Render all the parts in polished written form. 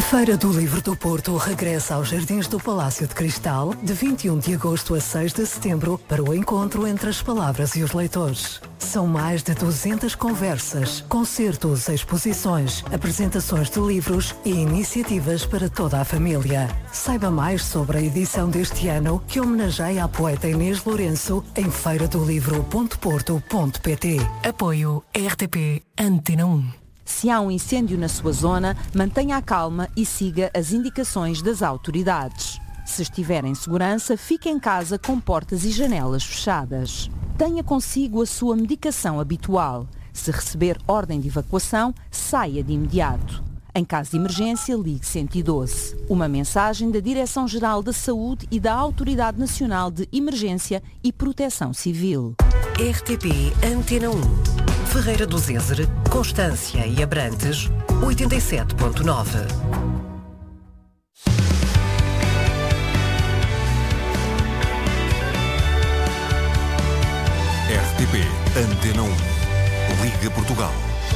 Feira do Livro do Porto regressa aos Jardins do Palácio de Cristal de 21 de agosto a 6 de setembro para o encontro entre as palavras e os leitores. São mais de 200 conversas, concertos, exposições, apresentações de livros e iniciativas para toda a família. Saiba mais sobre a edição deste ano que homenageia a poeta Inês Lourenço em feiradolivro.porto.pt. Apoio RTP Antena 1. Se há um incêndio na sua zona, mantenha a calma e siga as indicações das autoridades. Se estiver em segurança, fique em casa com portas e janelas fechadas. Tenha consigo a sua medicação habitual. Se receber ordem de evacuação, saia de imediato. Em caso de emergência, ligue 112. Uma mensagem da Direção-Geral da Saúde e da Autoridade Nacional de Emergência e Proteção Civil. RTP Antena 1. Ferreira do Zézer, Constância e Abrantes, 87.9. RTP Antena 1. Liga Portugal.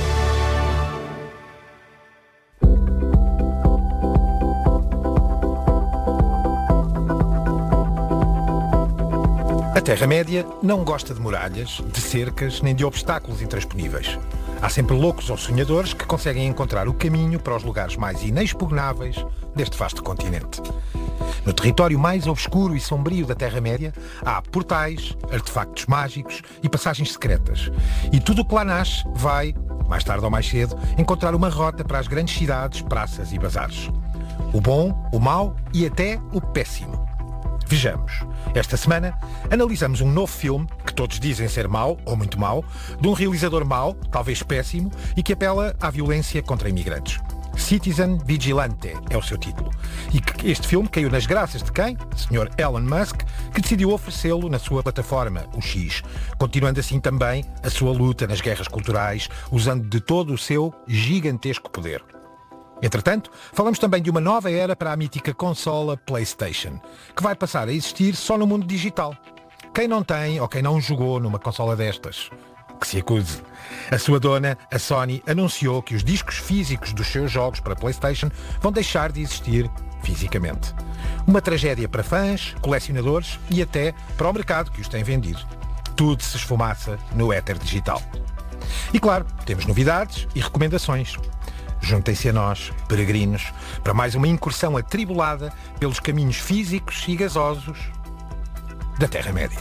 A Terra-média não gosta de muralhas, de cercas, nem de obstáculos intransponíveis. Há sempre loucos ou sonhadores que conseguem encontrar o caminho para os lugares mais inexpugnáveis deste vasto continente. No território mais obscuro e sombrio da Terra-média, há portais, artefactos mágicos e passagens secretas. E tudo o que lá nasce vai, mais tarde ou mais cedo, encontrar uma rota para as grandes cidades, praças e bazares. O bom, o mau e até o péssimo. Vejamos. Esta semana analisamos um novo filme, que todos dizem ser mau, ou muito mau, de um realizador mau, talvez péssimo, e que apela à violência contra imigrantes. Citizen Vigilante é o seu título. E que este filme caiu nas graças de quem? Sr. Elon Musk, que decidiu oferecê-lo na sua plataforma, o X, continuando assim também a sua luta nas guerras culturais, usando de todo o seu gigantesco poder. Entretanto, falamos também de uma nova era para a mítica consola PlayStation, que vai passar a existir só no mundo digital. Quem não tem ou quem não jogou numa consola destas, que se acuse. A sua dona, a Sony, anunciou que os discos físicos dos seus jogos para PlayStation vão deixar de existir fisicamente. Uma tragédia para fãs, colecionadores e até para o mercado que os tem vendido. Tudo se esfumaça no éter digital. E claro, temos novidades e recomendações. Juntem-se a nós, peregrinos, para mais uma incursão atribulada pelos caminhos físicos e gasosos da Terra-média.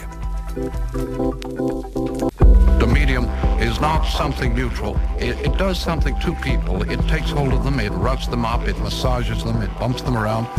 The medium is not something neutral. It does something to people. It takes hold of them, it roughs them up, it massages them, it bumps them around.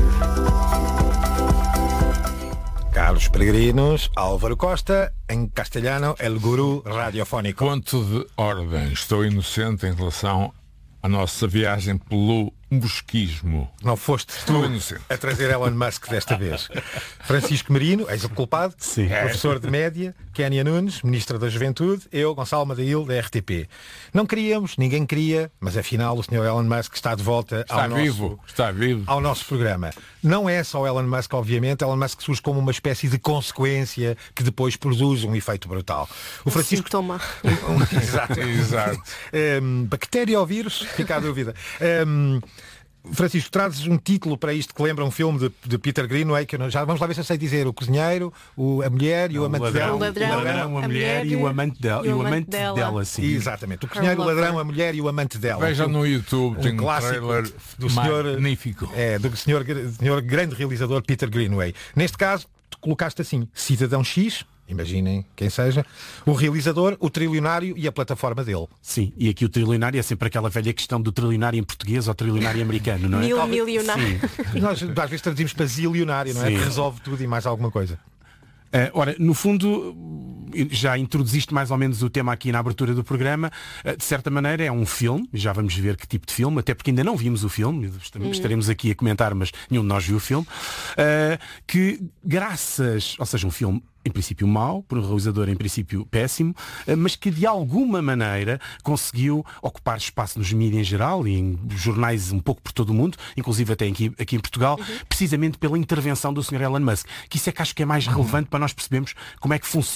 Caros peregrinos, Álvaro Costa, em castelhano, el gurú radiofónico. Ponto de ordem. Estou inocente em relação à nossa viagem pelo mosquismo. Não foste tu a trazer Elon Musk desta vez. Francisco Marino, eis o culpado. Sim. Professor de média. Kénia Nunes, Ministra da Juventude. Eu, Gonçalo Madail, da RTP. Não queríamos, ninguém queria, mas afinal o Sr. Elon Musk está de volta ao nosso programa. Não é só Elon Musk, obviamente. Elon Musk surge como uma espécie de consequência que depois produz um efeito brutal. O Francisco... Sintoma. Exato. Bactéria ou vírus? Fica a dúvida. Francisco, trazes um título para isto que lembra um filme de Peter Greenaway, que já vamos lá ver se eu sei dizer: o cozinheiro, a mulher e o amante dela. O ladrão, a mulher e o amante dela. E o amante dela, sim. Exatamente. O cozinheiro, o ladrão, a mulher e o amante dela. Veja no YouTube, tem um trailer do senhor, magnífico. Do senhor grande realizador Peter Greenaway. Neste caso, tu colocaste assim: Cidadão X. Imaginem quem seja, o realizador, o trilionário e a plataforma dele. Sim, e aqui o trilionário é sempre aquela velha questão do trilionário em português ou trilionário americano, não é? Milionário. Nós às vezes traduzimos para zilionário, não é? Que resolve tudo e mais alguma coisa. Ora, no fundo, já introduziste mais ou menos o tema aqui na abertura do programa. De certa maneira é um filme, já vamos ver que tipo de filme, até porque ainda não vimos o filme, estaremos aqui a comentar, mas nenhum de nós viu o filme, que graças, ou seja, um filme em princípio mau, por um realizador em princípio péssimo, mas que de alguma maneira conseguiu ocupar espaço nos mídias em geral e em jornais um pouco por todo o mundo, inclusive até aqui em Portugal, precisamente pela intervenção do Sr. Elon Musk, que isso é que acho que é mais relevante para nós percebermos como é que funciona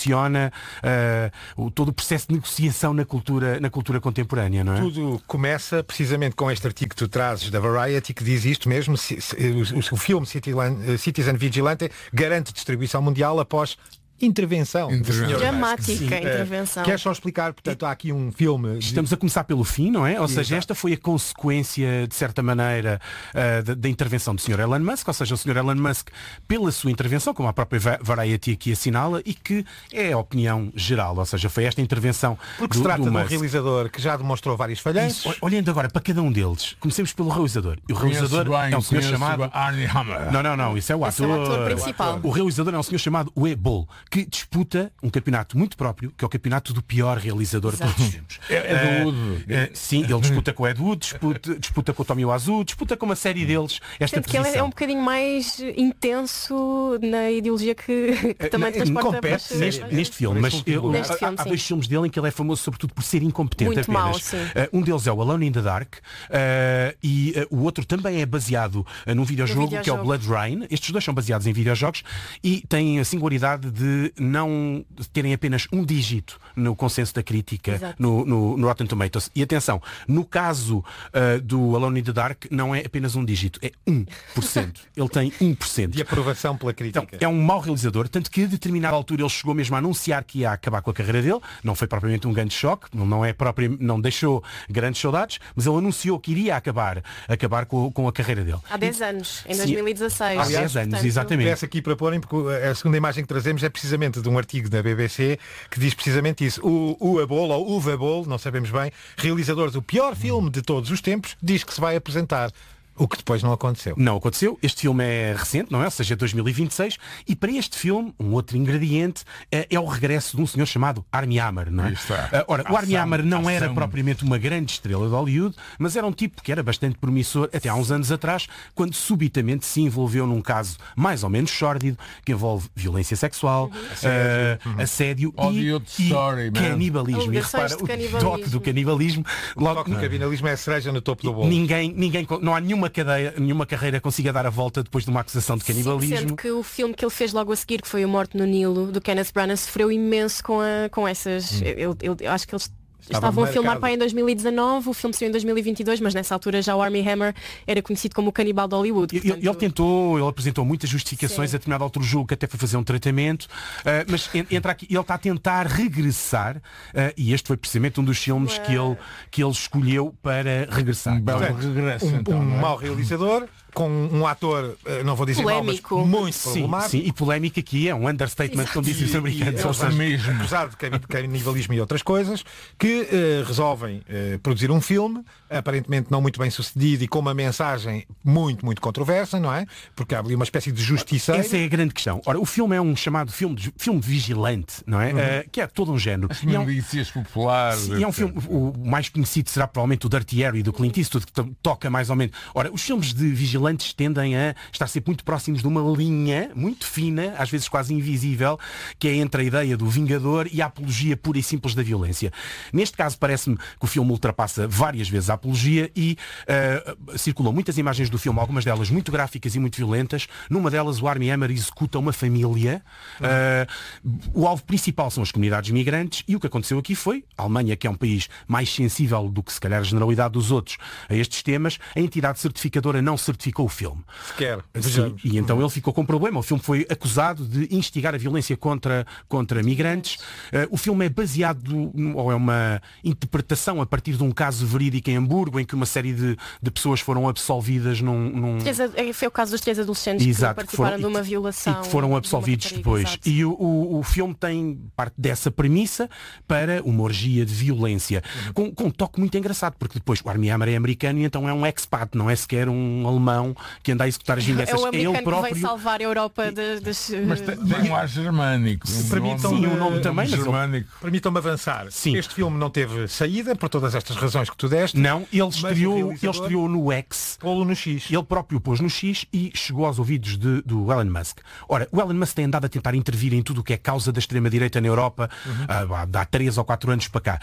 todo o processo de negociação na cultura contemporânea, não é? Tudo começa precisamente com este artigo que tu trazes da Variety, que diz isto mesmo: o filme Citizen Vigilante garante distribuição mundial após intervenção. Dramática intervenção. Queres só explicar, portanto, há aqui um filme... Estamos a começar pelo fim, não é? Ou seja, esta foi a consequência, de certa maneira, da intervenção do Sr. Elon Musk, ou seja, o Sr. Elon Musk, pela sua intervenção, como a própria Variety aqui assinala, e que é a opinião geral, ou seja, foi esta intervenção porque se trata de um realizador que já demonstrou vários falhanços. Olhando agora para cada um deles, comecemos pelo realizador. O realizador é um senhor chamado... Armie Hammer. Não, isso é o ator. É o ator principal. O realizador é um senhor chamado Uwe Boll, que disputa um campeonato muito próprio, que é o campeonato do pior realizador de todos os tempos. É do Wood. Sim, ele disputa com o Ed Wood, disputa com o Tommy Wiseau, disputa com uma série deles. Esta que ele é um bocadinho mais intenso na ideologia que também transporta neste filme. Mas há dois filmes dele em que ele é famoso sobretudo por ser incompetente. Muito mau, sim. Um deles é o Alone in the Dark e o outro também é baseado num videojogo que é o Blood Rain. Estes dois são baseados em videojogos e têm a singularidade de não terem apenas um dígito no consenso da crítica no Rotten Tomatoes. E atenção, no caso do Alone in the Dark não é apenas um dígito, é 1%. Ele tem 1% de aprovação pela crítica. Então, é um mau realizador, tanto que a determinada altura ele chegou mesmo a anunciar que ia acabar com a carreira dele. Não foi propriamente um grande choque, não deixou grandes saudades, mas ele anunciou que iria acabar com a carreira dele. Há 10 anos, em 2016. Há 10 anos, exatamente. Peço aqui para porem, porque a segunda imagem que trazemos é precisamente de um artigo da BBC que diz precisamente isso. O Uwe Boll, não sabemos bem, realizador do pior filme de todos os tempos, diz que se vai apresentar. O que depois não aconteceu. Não aconteceu. Este filme é recente, não é? Ou seja, 2026. E para este filme, um outro ingrediente é o regresso de um senhor chamado Armie Hammer, não é? Ora, o Armie Hammer não era propriamente uma grande estrela de Hollywood, mas era um tipo que era bastante promissor até há uns anos atrás, quando subitamente se envolveu num caso mais ou menos sórdido, que envolve violência sexual, assédio e canibalismo. E repara, o toque do canibalismo. O toque do canibalismo é a cereja no topo do bolo. Não há nenhuma carreira consiga dar a volta depois de uma acusação de canibalismo. Sendo que o filme que ele fez logo a seguir, que foi o Morte no Nilo, do Kenneth Branagh, sofreu imenso com essas... Eu acho que eles estavam a filmar para em 2019, o filme saiu em 2022, mas nessa altura já o Armie Hammer era conhecido como o canibal de Hollywood. Portanto... Ele apresentou muitas justificações, a determinada altura julgo que até foi fazer um tratamento, mas entra aqui, ele está a tentar regressar, e este foi precisamente um dos filmes que ele escolheu para regressar. Um mau realizador, com um ator, não vou dizer polémico, mal, mas muito problemático. Sim, e polémico aqui é um understatement, como dizem os americanos. Acusado de canibalismo e outras coisas, que resolvem produzir um filme, aparentemente não muito bem sucedido e com uma mensagem muito, muito controversa, não é? Porque há ali uma espécie de justiça. Essa é a grande questão. Ora, o filme é um chamado filme vigilante, não é? Que é todo um género. As milícias populares. E é um filme, o mais conhecido será provavelmente o Dirty Harry do Clint Eastwood, que toca mais ou menos. Ora, os filmes de vigilante tendem a estar sempre muito próximos de uma linha muito fina, às vezes quase invisível, que é entre a ideia do vingador e a apologia pura e simples da violência. Neste caso parece-me que o filme ultrapassa várias vezes a apologia e circulam muitas imagens do filme, algumas delas muito gráficas e muito violentas. Numa delas o Armie Hammer executa uma família. O alvo principal são as comunidades migrantes e o que aconteceu aqui foi a Alemanha, que é um país mais sensível do que se calhar a generalidade dos outros a estes temas, a entidade certificadora não certificou o filme. Sequer. Sim, e então ele ficou com um problema. O filme foi acusado de instigar a violência contra migrantes. O filme é baseado, ou é uma interpretação a partir de um caso verídico em Hamburgo, em que uma série de pessoas foram absolvidas num... Foi o caso dos 3 adolescentes que participaram de uma violação. E que foram absolvidos depois. Exato. E o filme tem parte dessa premissa para uma orgia de violência. Com um toque muito engraçado, porque depois o Armie Hammer é americano e então é um expat, não é sequer um alemão que anda a executar as vinganças. É o americano ele próprio... que veio salvar a Europa das... Mas tem um ar germânico. Um nome também. Germânico. Permitam-me avançar. Sim. Este filme não teve saída, por todas estas razões que tu deste. Não. Não, ele estreou no X. Pô-lo no X. Ele próprio pôs no X e chegou aos ouvidos do Elon Musk. Ora, o Elon Musk tem andado a tentar intervir em tudo o que é causa da extrema-direita na Europa há 3 ou 4 anos para cá.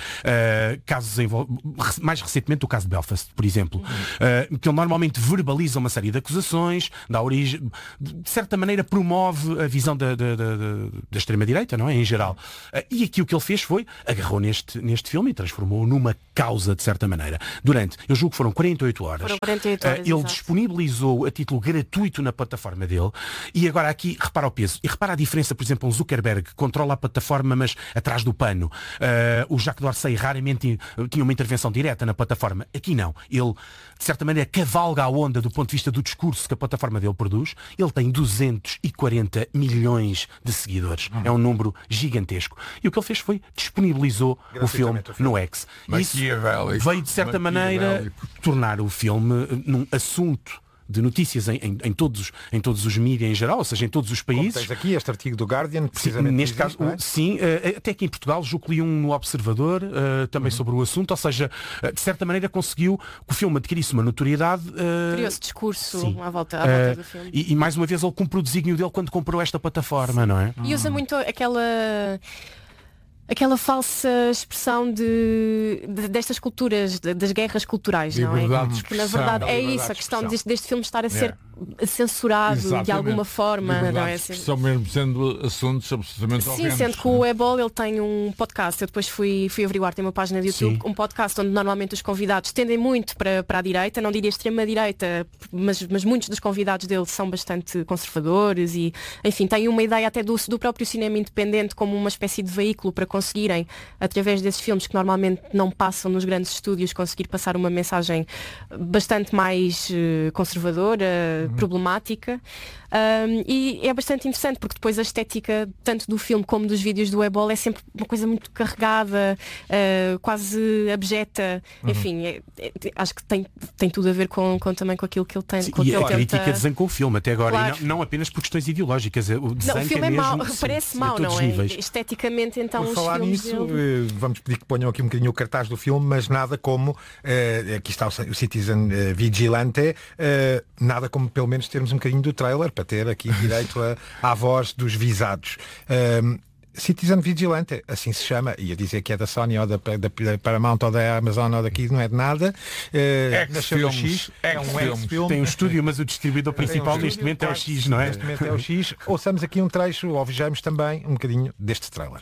Mais recentemente o caso de Belfast, por exemplo. Que ele normalmente verbaliza uma série de acusações, dá origem, de certa maneira promove a visão da extrema-direita, não é? Em geral. E aqui o que ele fez foi, agarrou neste filme e transformou-o numa causa, de certa maneira. Eu julgo que foram 48 horas. Foram 48 horas, ele disponibilizou a título gratuito na plataforma dele e agora aqui repara o peso. E repara a diferença, por exemplo, um Zuckerberg que controla a plataforma, mas atrás do pano. O Jacques Dorsey raramente tinha uma intervenção direta na plataforma. Aqui não. Ele, de certa maneira, cavalga a onda do ponto de vista do discurso que a plataforma dele produz. Ele tem 240 milhões de seguidores. É um número gigantesco. E o que ele fez foi disponibilizou o filme no X. Isso veio, de certa maneira, tornar o filme num assunto de notícias em todos os mídias em geral, ou seja, em todos os países. Como tens aqui este artigo do Guardian, precisamente. Sim, neste caso, sim, até aqui em Portugal, julgo que li um no Observador também sobre o assunto, ou seja, de certa maneira conseguiu que o filme adquirisse uma notoriedade. Criou-se discurso à volta do filme. E mais uma vez ele cumpriu o desígnio dele quando comprou esta plataforma, não é? E usa muito aquela falsa expressão destas culturas, das guerras culturais, não é? Porque na verdade é isso, a questão deste filme estar a ser censurado de alguma forma, não é? São mesmo sendo assuntos absolutamente horrendos. Sim, sendo que o Ebol ele tem um podcast, eu depois fui averiguar, tem uma página de YouTube, um podcast onde normalmente os convidados tendem muito para a direita, não diria extrema-direita, mas muitos dos convidados dele são bastante conservadores e, enfim, têm uma ideia até do próprio cinema independente como uma espécie de veículo para conseguirem, através desses filmes que normalmente não passam nos grandes estúdios, conseguir passar uma mensagem bastante mais conservadora, problemática. E é bastante interessante porque depois a estética tanto do filme como dos vídeos do Ebol é sempre uma coisa muito carregada, quase abjeta. Enfim, acho que tem tudo a ver também com aquilo que ele tem. Sim, e a crítica desancou o filme até agora, claro. E não apenas por questões ideológicas. O filme é mau, mesmo, parece mau, não é? Níveis. Esteticamente, então, por os falar filmes nisso, vamos pedir que ponham aqui um bocadinho o cartaz do filme, mas nada como aqui está o Citizen Vigilante, nada como pelo menos termos um bocadinho do trailer para ter aqui direito à voz dos visados. Citizen Vigilante, assim se chama, ia dizer que é da Sony ou da Paramount ou da Amazon ou daqui, não é de nada. Nasceu no X, é um X-Film. Tem um estúdio, mas o distribuidor principal neste momento é o X, não é? Neste momento é o X. Ouçamos aqui um trecho, ou vejamos também um bocadinho deste trailer.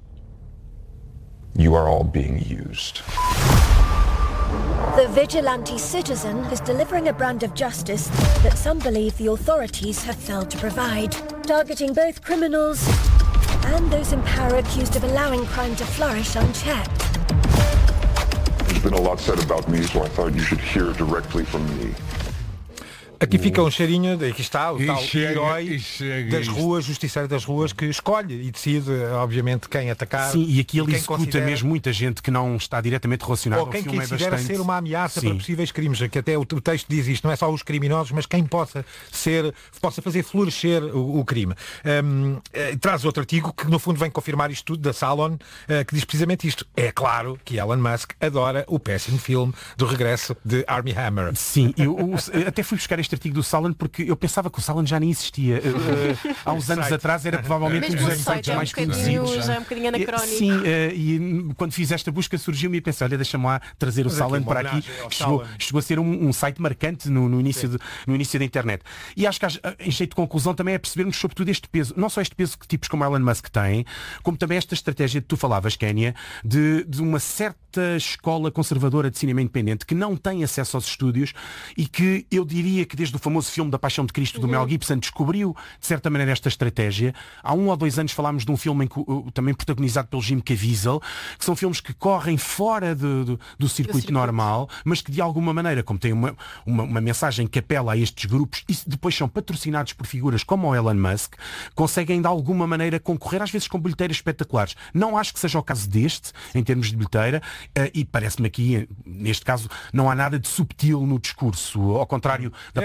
You are all being used. The vigilante citizen is delivering a brand of justice that some believe the authorities have failed to provide, targeting both criminals and those in power accused of allowing crime to flourish unchecked. There's been a lot said about me, so I thought you should hear directly from me. Aqui fica um cheirinho, aqui está o tal herói das ruas, justiceiro das ruas, que escolhe e decide, obviamente, quem atacar. Sim, e aqui ele executa mesmo muita gente que não está diretamente relacionada ao filme. Ou quem considera ser uma ameaça para possíveis crimes, que até o texto diz isto, não é só os criminosos, mas quem possa fazer florescer o crime. Traz outro artigo que, no fundo, vem confirmar isto tudo, da Salon, que diz precisamente isto. É claro que Elon Musk adora o péssimo filme do regresso de Armie Hammer. Sim, eu até fui buscar este artigo do Salon porque eu pensava que o Salon já nem existia. Há uns anos atrás era provavelmente um dos efeitos mais conhecidos. Já é um bocadinho anacrónico. Sim, e quando fiz esta busca surgiu-me e pensei, olha, deixa-me lá trazer o Salon para aqui. Chegou a ser um site marcante no início da internet. E acho que em jeito de conclusão também é percebermos sobretudo este peso, não só este peso que tipos como Elon Musk têm, como também esta estratégia que tu falavas, Kénia, de uma certa escola conservadora de cinema independente que não tem acesso aos estúdios e que eu diria que desde o famoso filme da Paixão de Cristo do Mel Gibson descobriu de certa maneira esta estratégia. Há 1 ou 2 anos falámos de um filme também protagonizado pelo Jim Caviezel, que são filmes que correm fora do circuito normal, mas que de alguma maneira, como tem uma mensagem que apela a estes grupos e depois são patrocinados por figuras como o Elon Musk, conseguem de alguma maneira concorrer às vezes com bilheteiras espetaculares. Não acho que seja o caso deste, em termos de bilheteira, e parece-me aqui, neste caso, não há nada de subtil no discurso, ao contrário da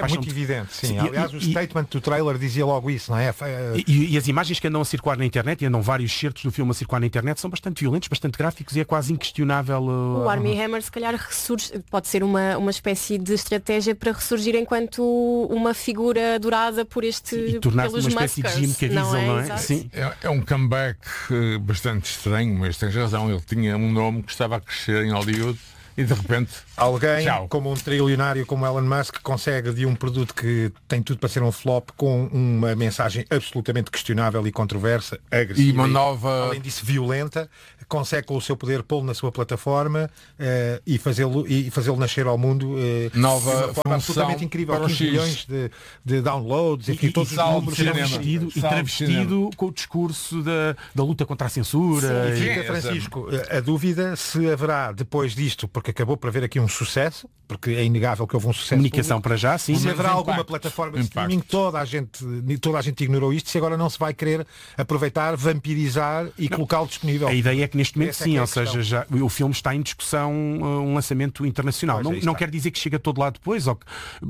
paixão muito evidente, sim. Sim, Aliás, o statement do trailer dizia logo isso, não é? E as imagens que andam a circular na internet, e andam vários certos do filme a circular na internet, são bastante violentos, bastante gráficos e é quase inquestionável. O Armie Hammer se calhar ressurge, pode ser uma espécie de estratégia para ressurgir enquanto uma figura adorada por e tornar-se uma espécie de Jim Caviezel, não é? Sim. É um comeback bastante estranho, mas tens razão, ele tinha um nome que estava a crescer em Hollywood e de repente alguém como um trilionário como Elon Musk consegue de um produto que tem tudo para ser um flop com uma mensagem absolutamente questionável e controversa, agressiva e uma nova, além disso violenta, consegue com o seu poder pô-lo na sua plataforma e fazê-lo nascer ao mundo nova de uma forma absolutamente incrível, 15 milhões de downloads, enfim, todos os números travestido com o discurso da luta contra a censura. Fica, Francisco, a dúvida se haverá depois disto, porque acabou por haver aqui um sucesso, porque é inegável que houve um sucesso comunicação público. Para já, sim. Se haverá alguma plataforma de streaming, toda a gente ignorou isto, se agora não se vai querer aproveitar, vampirizar e colocá-lo disponível. A ideia é que neste momento sim, ou seja, já, o filme está em discussão, um lançamento internacional. Não quer dizer que chegue a todo lado depois, ou que,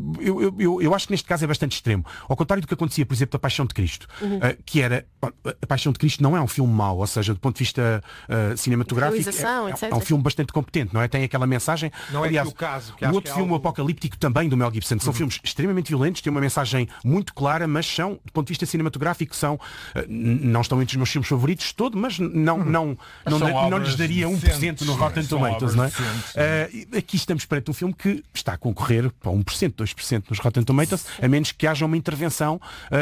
eu acho que neste caso é bastante extremo. Ao contrário do que acontecia, por exemplo, da Paixão de Cristo, que era, a Paixão de Cristo não é um filme mau, ou seja, do ponto de vista cinematográfico, é um filme bastante competente, não é? Tem aquela mensagem. Não aliás, é o caso. O outro filme, o Apocalíptico, também do Mel Gibson, são filmes extremamente violentos, têm uma mensagem muito clara, mas são, do ponto de vista cinematográfico, não estão entre os meus filmes favoritos todo, mas não lhes daria 1% no Rotten Tomatoes, não é? Aqui estamos perante um filme que está a concorrer para 1%, 2% nos Rotten Tomatoes, a menos que haja uma intervenção,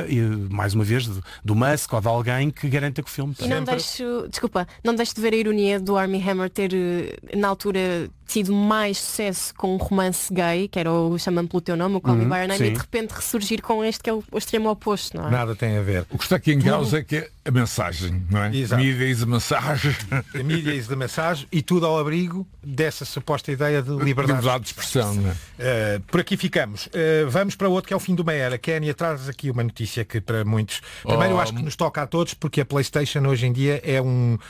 mais uma vez, do Musk ou de alguém que garanta que o filme... E não deixo de ver a ironia do Armie Hammer ter, na altura, tido mais sucesso com um romance gay, que era o Chama-me pelo Teu Nome, o Call Me By Your Name, e de repente ressurgir com este que é o extremo oposto, não é? Nada tem a ver. O que está aqui em causa é que é a mensagem, não é? Exato. Mídia is a mensagem. A mídia is a mensagem e tudo ao abrigo dessa suposta ideia de liberdade de expressão, não é? Por aqui ficamos. Vamos para outro que é o fim de uma era. Kénia, traz aqui uma notícia que para muitos... Primeiro eu acho que nos toca a todos, porque a PlayStation hoje em dia é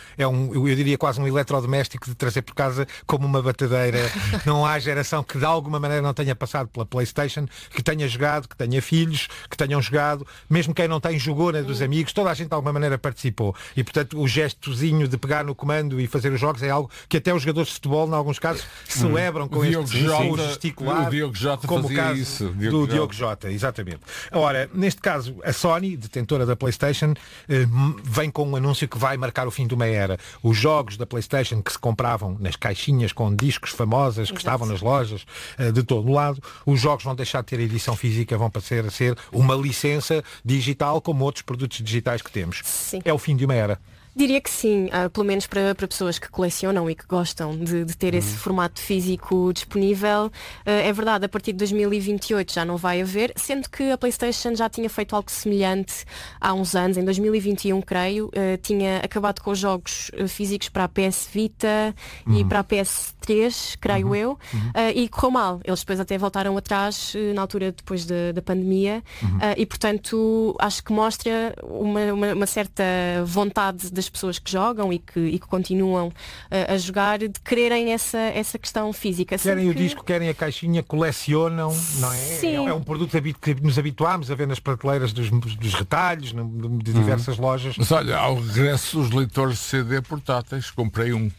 eu diria quase um eletrodoméstico de trazer por casa como uma batadeira. Não há geração que de alguma maneira não tenha passado pela PlayStation, que tenha jogado, que tenha filhos, que tenham jogado, mesmo quem não tem jogou na dos amigos, toda a gente de alguma maneira participou. E portanto o gestozinho de pegar no comando e fazer os jogos é algo que até os jogadores de futebol, em alguns casos, celebram com este gesticular, o Diogo Jota como o caso isso, do Diogo Jota, exatamente. Ora, neste caso, a Sony, detentora da PlayStation, vem com um anúncio que vai marcar o fim de uma era. Os jogos da PlayStation que se compravam nas caixinhas com discos famosas que estavam nas lojas de todo o lado, os jogos vão deixar de ter edição física, vão passar a ser uma licença digital como outros produtos digitais que temos. Sim. É o fim de uma era. Diria que sim, pelo menos para pessoas que colecionam e que gostam de ter esse formato físico disponível. É verdade, a partir de 2028 já não vai haver, sendo que a PlayStation já tinha feito algo semelhante há uns anos, em 2021 creio, tinha acabado com os jogos físicos para a PS Vita e para a PS3, creio eu, e correu mal. Eles depois até voltaram atrás na altura depois da pandemia e portanto acho que mostra uma certa vontade das pessoas que jogam e que continuam a jogar, de quererem essa questão física. Querem o disco, querem a caixinha, colecionam, não é? Sim. É um produto que nos habituámos a ver nas prateleiras dos retalhos, de diversas lojas. Mas olha, ao regresso os leitores de CD portáteis, comprei um.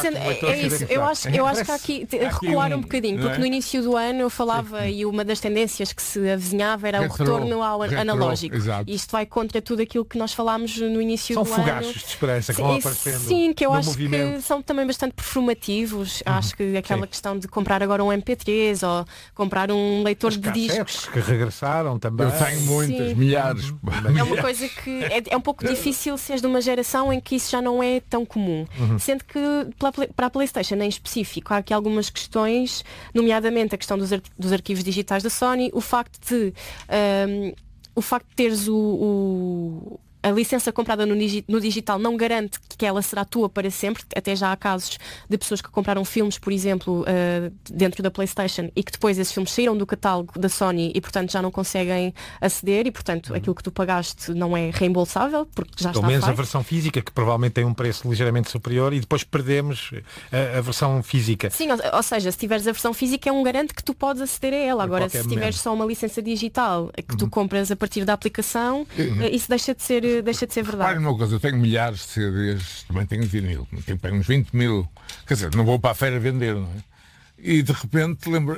É isso, eu acho que há aqui recuar um bocadinho, porque no início do ano eu falava e uma das tendências que se avizinhava era o retorno ao analógico. Exato. E isto vai contra tudo aquilo que nós falámos no início do ano. São fogachos de esperança que vão aparecendo. Sim, que eu acho movimento. que são também bastante performativos. Acho que aquela questão de comprar agora um MP3 ou comprar um leitor de discos que regressaram também. Eu tenho muitas, milhares. É uma coisa que é um pouco difícil se és de uma geração em que isso já não é tão comum. Sendo que para a PlayStation em específico há aqui algumas questões, nomeadamente a questão dos arquivos digitais da Sony, o facto de teres a licença comprada no digital não garante que ela será tua para sempre. Até já há casos de pessoas que compraram filmes, por exemplo, dentro da PlayStation e que depois esses filmes saíram do catálogo da Sony e, portanto, já não conseguem aceder e, portanto, aquilo que tu pagaste não é reembolsável porque já está pelo menos feito. A versão física, que provavelmente tem um preço ligeiramente superior, e depois perdemos a versão física. Sim, ou seja, se tiveres a versão física é um garante que tu podes aceder a ela. Agora, se tiveres só uma licença digital que tu compras a partir da aplicação, isso deixa de ser verdade. Reparem uma coisa, eu tenho milhares de CDs, também tenho vinil, tenho uns 20 mil, quer dizer, não vou para a feira vender, não é? E de repente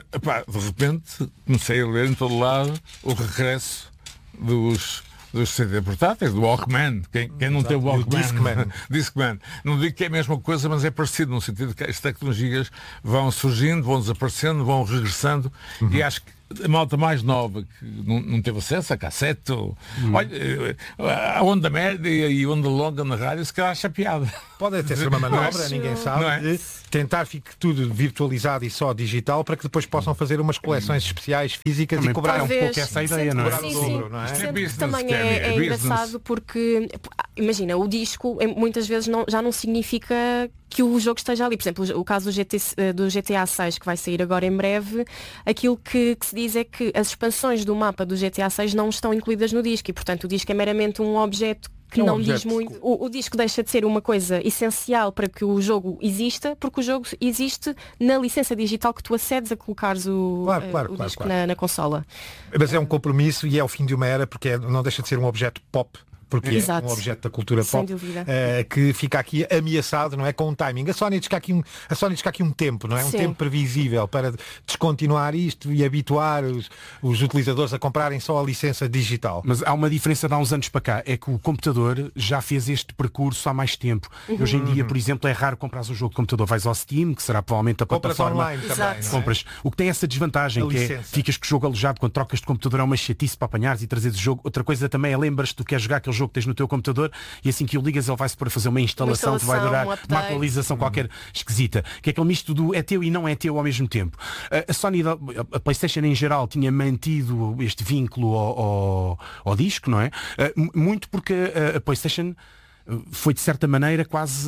comecei a ler em todo lado o regresso dos CD portáteis, do Walkman. Quem não tem o Walkman? Discman. Não digo que é a mesma coisa, mas é parecido, no sentido que as tecnologias vão surgindo, vão desaparecendo, vão regressando, e acho que a malta mais nova que não teve acesso a cassete, olha, a onda média e a onda longa na rádio, se calhar acha piada. Pode até ser uma manobra, ninguém sabe, de tentar fique tudo virtualizado e só digital para que depois possam fazer umas coleções especiais físicas também e cobrar um pouco essa ideia, não é? Também é engraçado porque, imagina, o disco muitas vezes já não significa que o jogo esteja ali. Por exemplo, o caso do GTA 6, que vai sair agora em breve, aquilo que se diz é que as expansões do mapa do GTA 6 não estão incluídas no disco e, portanto, o disco é meramente um objeto que não diz muito. O disco deixa de ser uma coisa essencial para que o jogo exista, porque o jogo existe na licença digital que tu acedes a colocares o disco na consola. Mas é um compromisso e é o fim de uma era, porque não deixa de ser um objeto pop. Porque Exato. É um objeto da cultura pop que fica aqui ameaçado, não é, com um timing. A Sony diz que há aqui um tempo, não é? Um tempo previsível para descontinuar isto e habituar os utilizadores a comprarem só a licença digital. Mas há uma diferença de há uns anos para cá, é que o computador já fez este percurso há mais tempo. Hoje em dia, por exemplo, é raro comprar um jogo de computador. Vais ao Steam, que será provavelmente a plataforma. Online também, compras. O que tem essa desvantagem, que é, ficas com o jogo alojado, quando trocas de computador é uma chatice para apanhares e trazeres o jogo. Outra coisa também é, lembras-te do que é jogar aquele jogo que tens no teu computador e assim que o ligas ele vai-se para fazer uma instalação que vai durar uma atualização qualquer esquisita. Que é aquele misto do é teu e não é teu ao mesmo tempo. A Sony, a PlayStation em geral, tinha mantido este vínculo ao disco, não é? Muito porque a PlayStation foi de certa maneira quase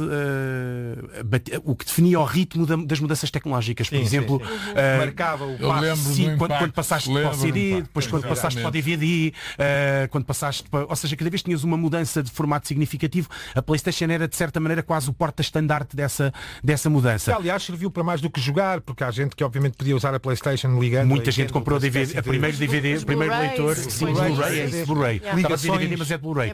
o que definia o ritmo das mudanças tecnológicas. Por exemplo, marcava o quando passaste para o CD, depois quando passaste para o DVD, quando passaste para... Ou seja, cada vez tinhas uma mudança de formato significativo. A PlayStation era de certa maneira quase o porta-estandarte dessa mudança. Que, aliás, serviu para mais do que jogar, porque há gente que obviamente podia usar a PlayStation ligando. Muita gente comprou DVD, primeiro DVD, o primeiro leitor, sim, Blu-ray. Estava a dizer DVD, mas é Blu-ray.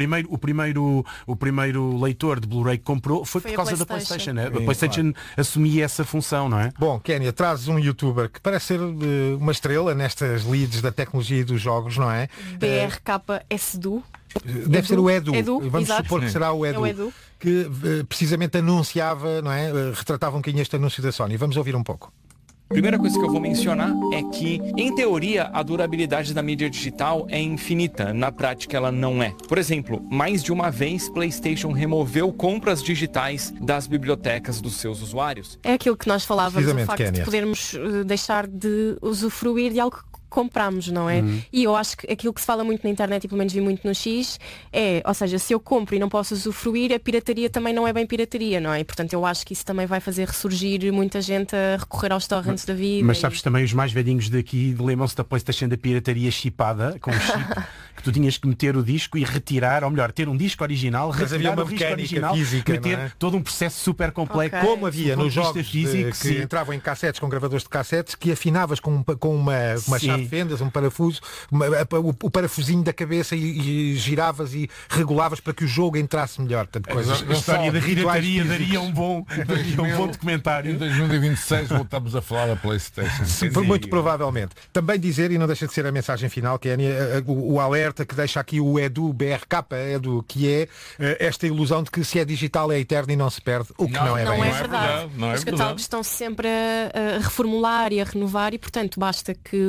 O primeiro leitor de Blu-ray que comprou foi por causa da PlayStation. A PlayStation assumia essa função, não é? Bom, Kénia, trazes um youtuber que parece ser uma estrela nestas leads da tecnologia e dos jogos, não é? BRKSDU. Deve ser o Edu. Vamos exato. supor que será o Edu. Que precisamente anunciava, não é? Retratava um bocadinho este anúncio da Sony. Vamos ouvir um pouco. Primeira coisa que eu vou mencionar é que, em teoria, a durabilidade da mídia digital é infinita. Na prática, ela não é. Por exemplo, mais de uma vez, PlayStation removeu compras digitais das bibliotecas dos seus usuários. É aquilo que nós falávamos, o facto de podermos deixar de usufruir de algo que compramos, não é? E eu acho que aquilo que se fala muito na internet e pelo menos vi muito no X ou seja, se eu compro e não posso usufruir, a pirataria também não é bem pirataria, não é? E, portanto, eu acho que isso também vai fazer ressurgir muita gente a recorrer aos torrents da vida. Mas sabes também, os mais velhinhos daqui lembram-se da PlayStation da pirataria chipada, com um chip, que tu tinhas que meter o disco e retirar, ou melhor, ter um disco original, retirar o disco original, física, meter todo um processo super complexo. Como havia nos jogos que entravam em cassetes, com gravadores de cassetes, que afinavas com uma chave fendas, um parafuso, o parafusinho da cabeça e giravas e regulavas para que o jogo entrasse melhor. Portanto, a história da pirataria daria um bom documentário. Em 2026 voltamos a falar da PlayStation. Sim, muito provavelmente. Também dizer, e não deixa de ser a mensagem final, Kénia, o alerta que deixa aqui o Edu, BRK, Edu, que é esta ilusão de que se é digital é eterno e não se perde, o que não é bem. Não é verdade. Os catálogos estão sempre a reformular e a renovar e, portanto, basta que uma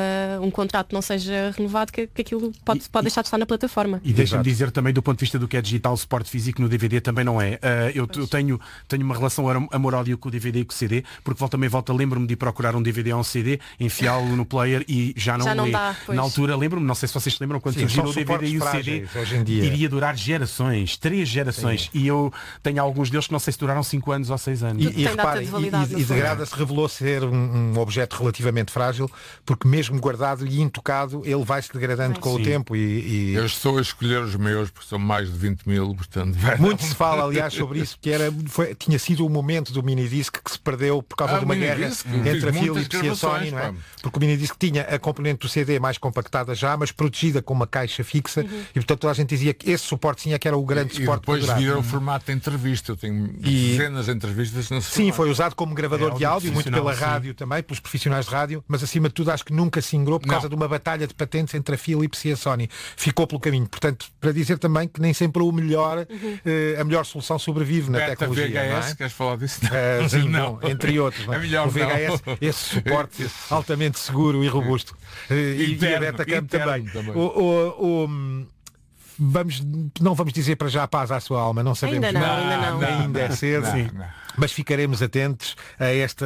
um contrato não seja renovado, que aquilo pode deixar de estar na plataforma. E deixa-me dizer também, do ponto de vista do que é digital, o suporte físico no DVD também não é. Eu tenho uma relação amor-ódio com o DVD e com o CD, porque volta lembro-me de ir procurar um DVD ou um CD, enfiá-lo no player e já não dá, na altura, lembro-me, não sei se vocês se lembram, quando surgiu o DVD e o CD, hoje em dia iria durar gerações, 3 gerações. E eu tenho alguns deles que não sei se duraram 5 anos ou 6 anos. E repare, e de grada se revelou ser um objeto relativamente frágil, porque mesmo guardado e intocado, ele vai se degradando com o tempo. Eu estou a escolher os meus, porque são mais de 20 mil, portanto... Muito se fala, aliás, sobre isso, que tinha sido o momento do minidisc que se perdeu por causa de uma guerra entre a Philips e a Sony, não é? Porque o minidisc tinha a componente do CD mais compactada já, mas protegida com uma caixa fixa, e portanto toda a gente dizia que esse suporte é que era o grande suporte. E depois vira o formato de entrevista. Eu tenho dezenas de entrevistas nesse Sim, foi usado como gravador de áudio, muito pela rádio também, pelos profissionais de rádio, mas acima de tudo acho que nunca se ingrou por causa de uma batalha de patentes entre a Philips e a Sony. Ficou pelo caminho. Portanto, para dizer também que nem sempre o melhor, a melhor solução sobrevive na tecnologia. VHS, não é? Queres falar disso? Sim, não, entre outros. Não é? O VHS, esse suporte altamente seguro e robusto. E a Betacam também. Não vamos dizer para já paz à sua alma, não sabemos. Ainda não. Ainda é cedo, mas ficaremos atentos a este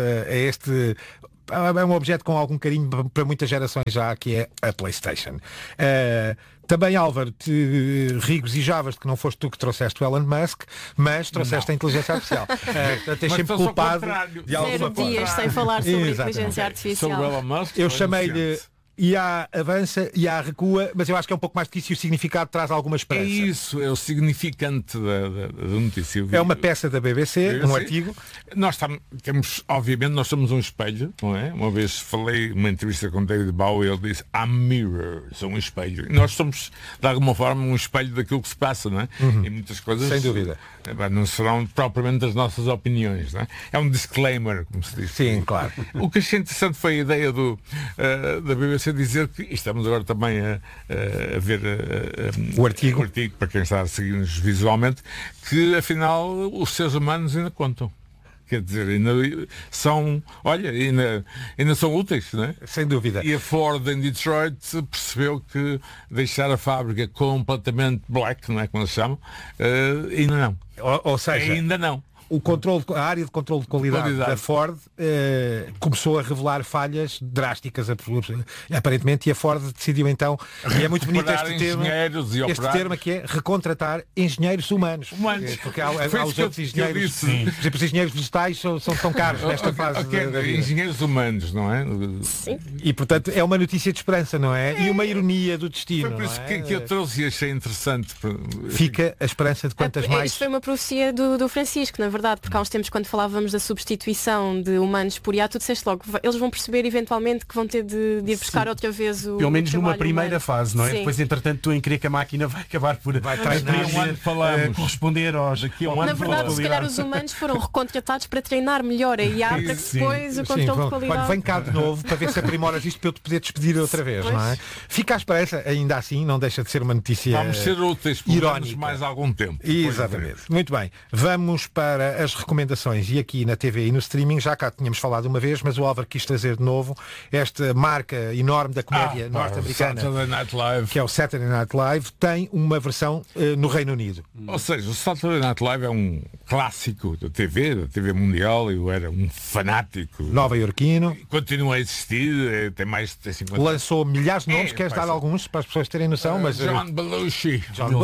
é um objeto com algum carinho para muitas gerações já, que é a PlayStation. Também, Álvaro, regozijavas-te que não foste tu que trouxeste o Elon Musk, mas trouxeste a inteligência artificial. Tens sempre culpado de alguma forma. 0 dias sem falar sobre inteligência artificial. Sobre o Elon Musk, eu chamei-lhe IA avança, IA recua, mas eu acho que é um pouco mais do que isso, e o significado traz alguma esperança. É isso, é o significante da notícia. É uma peça da BBC, um artigo. Nós obviamente, nós somos um espelho, não é? Uma vez falei numa entrevista com David Bowie, ele disse, I'm mirror, sou um espelho. E nós somos, de alguma forma, um espelho daquilo que se passa, não é? E muitas coisas, sem dúvida, não serão propriamente as nossas opiniões, não é? É um disclaimer, como se diz. Sim, claro. O que achei interessante foi a ideia da BBC dizer que, estamos agora também a ver o artigo, para quem está a seguir-nos visualmente, que afinal os seres humanos ainda contam. Quer dizer, ainda são úteis, não é? Sem dúvida. E a Ford em Detroit percebeu que deixar a fábrica completamente black, não é como se chama, ainda não. Ou seja, ainda não. A área de controle de qualidade da Ford começou a revelar falhas drásticas, aparentemente, e a Ford decidiu então, e é muito bonito este termo que é recontratar engenheiros humanos. Porque há os outros engenheiros, por exemplo, os engenheiros vegetais são tão caros nesta fase. Engenheiros humanos, não é? Sim. E portanto é uma notícia de esperança, não é? E uma ironia do destino. Foi por isso que eu trouxe e achei interessante. Fica a esperança de quantas mais. Isto foi uma profecia do Francisco, na verdade, porque há uns tempos, quando falávamos da substituição de humanos por IA, tu disseste logo, eles vão perceber eventualmente que vão ter de ir buscar outra vez o pelo menos numa primeira humano. fase, não é? Sim. Depois, entretanto, tu em crer que a máquina vai acabar por corresponder aos Na verdade, se calhar os humanos foram recontratados para treinar melhor a IA para que depois o controle de qualidade. Vem cá de novo para ver se aprimoras isto para eu te poder despedir outra vez, não é? Fica à esperança, ainda assim, não deixa de ser uma notícia vamos ser úteis por mais algum tempo. Exatamente. Muito bem. Vamos para as recomendações, e aqui na TV e no streaming, já cá tínhamos falado uma vez, mas o Álvaro quis trazer de novo esta marca enorme da comédia norte-americana, que é o Saturday Night Live, tem uma versão no Reino Unido. Ou seja, o Saturday Night Live é um clássico da TV mundial, eu era um fanático nova-iorquino, continua a existir, tem mais de 50 lançou milhares de nomes, queres dar alguns para as pessoas terem noção? Mas John Belushi,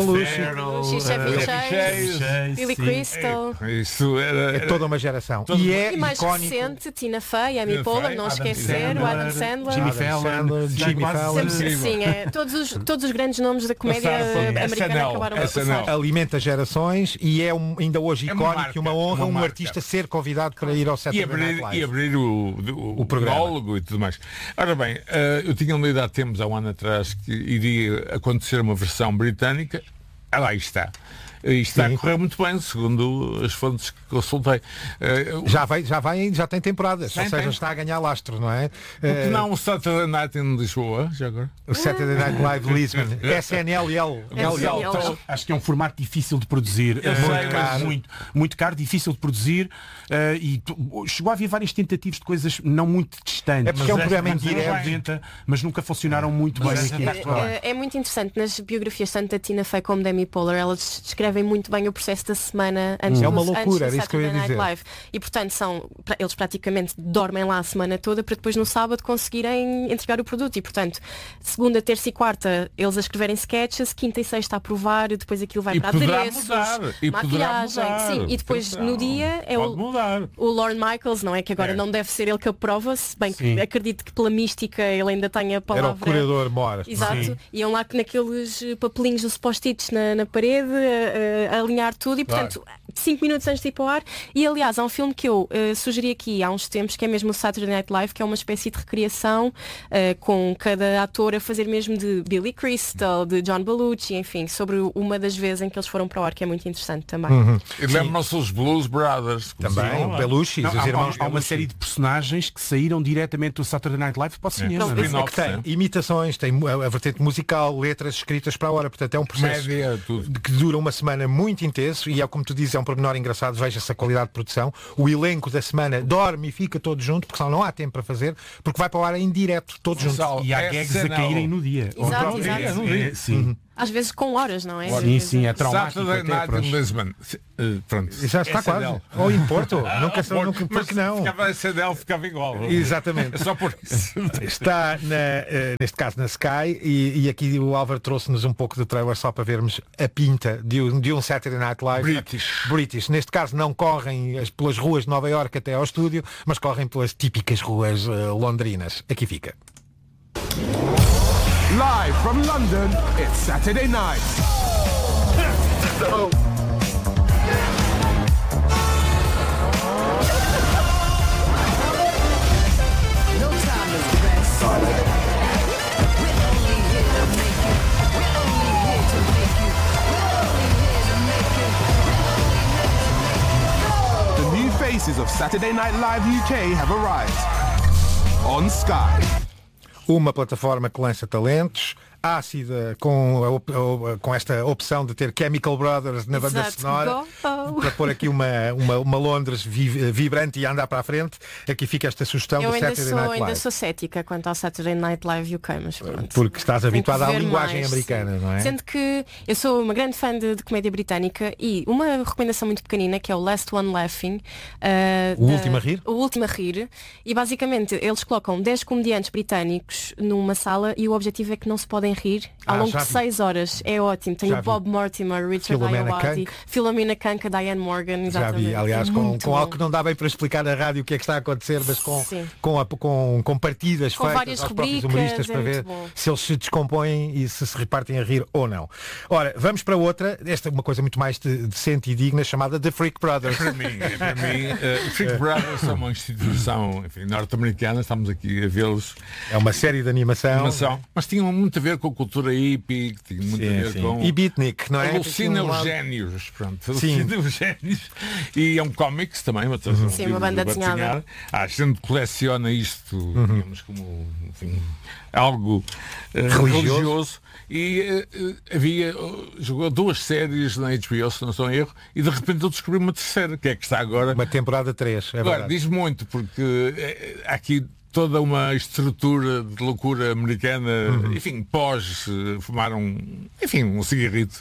Chevy Chase, Billy Crystal. Isso é toda uma geração. E mais recente, Tina Fey, Amy Poehler, não esquecer, o Adam Sandler, Jimmy Fallon. Sim, todos os grandes nomes da comédia americana acabaram por passar. Alimenta gerações e é ainda hoje icónico e uma honra um artista ser convidado para ir ao Saturday Night Live. E abrir o monólogo e tudo mais. Ora bem, eu tinha lido há tempos, há um ano atrás, que iria acontecer uma versão britânica. Lá está. Isto está a correr muito bem, segundo as fontes que consultei. Já tem temporadas, ou seja, está a ganhar lastro, não é? Porque não o Saturday Night em Lisboa, já agora? O Saturday Night Live Lisbon, SNLL. Acho que é um formato difícil de produzir, muito caro, difícil de produzir, e chegou a haver várias tentativas de coisas não muito distantes. É porque é um programa em direto, mas nunca funcionaram muito bem aqui. É muito interessante, nas biografias tanto da Tina Fey como da Amy Poehler, elas descrevem muito bem o processo da semana antes é uma loucura, antes do isso que eu ia dizer. Live. E portanto eles praticamente dormem lá a semana toda para depois no sábado conseguirem entregar o produto. E portanto, segunda, terça e quarta eles a escreverem sketches, quinta e sexta a provar, depois aquilo vai para adereços, maquilhagem, sim, e depois no dia é o Lorne Michaels, não é? Que agora não deve ser ele que aprova, se bem que acredito que pela mística ele ainda tem a palavra. Era o curador mor. Exato. Sim. Iam lá naqueles papelinhos dos post-its na parede a alinhar tudo e portanto 5 minutos antes de ir para o ar. E aliás há um filme que eu sugeri aqui há uns tempos, que é mesmo o Saturday Night Live, que é uma espécie de recriação com cada ator a fazer mesmo de Billy Crystal, de John Belushi, enfim, sobre uma das vezes em que eles foram para o ar, que é muito interessante também. E lembram-se os Blues Brothers também, o Belushi, os irmãos. Há uma série de personagens que saíram diretamente do Saturday Night Live para o cinema. Que tem imitações, tem a vertente musical, letras escritas para a hora, portanto é um processo que dura uma semana muito intenso e é como tu dizes, é um pormenor engraçado, veja-se a qualidade de produção. O elenco da semana dorme e fica todo junto, porque senão não há tempo para fazer, porque vai para o ar em direto, todos juntos. E há gags a caírem no dia. Exato. Sim. Às vezes com horas, não é? Sim, é traumático. Saturday Night in Lisbon. Pronto. Já está quase. Ou em Porto. Nunca porque não. Ficava a CDL, ficava igual. Exatamente. É só por isso. Está, neste caso, na Sky, e aqui o Álvaro trouxe-nos um pouco de trailer só para vermos a pinta de um Saturday Night Live. British. Neste caso não correm pelas ruas de Nova Iorque até ao estúdio, mas correm pelas típicas ruas londrinas. Aqui fica. Live from London, it's Saturday night. The new faces of Saturday Night Live UK have arrived on Sky. Uma plataforma que lança talentos, ácida, com esta opção de ter Chemical Brothers na banda sonora, para pôr aqui uma Londres vibrante e andar para a frente. Aqui fica esta sugestão do Saturday Night Live. Eu ainda sou cética quanto ao Saturday Night Live UK, mas pronto. Porque estás habituada à linguagem americana, não é? Sendo que eu sou uma grande fã de comédia britânica e uma recomendação muito pequenina, que é o Last One Laughing. O Último a Rir? O Último a Rir. E basicamente eles colocam 10 comediantes britânicos numa sala e o objetivo é que não se podem rir ao longo de 6 horas. É ótimo. Tem o Bob Mortimer, Richard Ayoade, Philomena Kank, Diane Morgan. Exatamente. Já vi, aliás, com algo que não dá bem para explicar na rádio o que é que está a acontecer, mas com partidas com feitas aos próprios humoristas para ver se eles se descompõem e se repartem a rir ou não. Ora, vamos para outra. Esta é uma coisa muito mais decente e digna, chamada The Freak Brothers. Para mim, Freak Brothers são uma instituição norte-americana, estamos aqui a vê-los. É uma série de animação, mas tinham muito a ver com a cultura hippie, tinha muito a ver com... E beatnik, não é? Alucina Eugénios, pronto. Alucina Eugénios. E é um cómics também, uma banda desenhada. A gente coleciona isto, digamos, como algo religioso. E jogou 2 séries na HBO, se não estou em erro, e de repente eu descobri uma terceira, que é que está agora. Uma temporada 3, é agora, diz muito, porque há aqui toda uma estrutura de loucura americana, enfim, fumaram, um cigarrito.